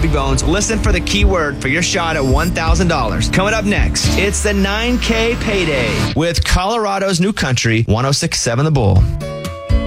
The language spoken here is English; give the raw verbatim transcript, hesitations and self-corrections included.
Bobby Bones. Listen for the keyword for your shot at one thousand dollars. Coming up next, it's the nine K payday with Colorado's New Country, one oh six point seven The Bull.